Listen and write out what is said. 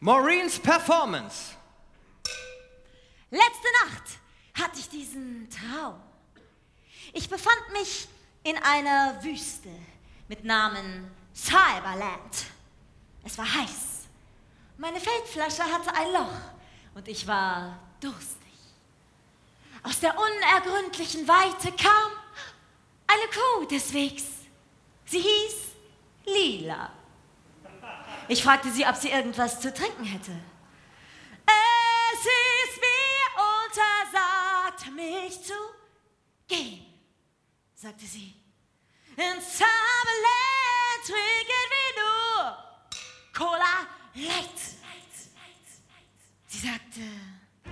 Maureen's Performance. Letzte Nacht hatte ich diesen Traum. Ich befand mich in einer Wüste mit Namen Cyberland. Es war heiß. Meine Feldflasche hatte ein Loch und ich war durstig. Aus der unergründlichen Weite kam eine Kuh des Wegs. Sie hieß Lila. Ich fragte sie, ob sie irgendwas zu trinken hätte. Es ist mir untersagt, mich zu gehen, sagte sie. In Cyberland trinken wir nur Cola Light. Sie sagte,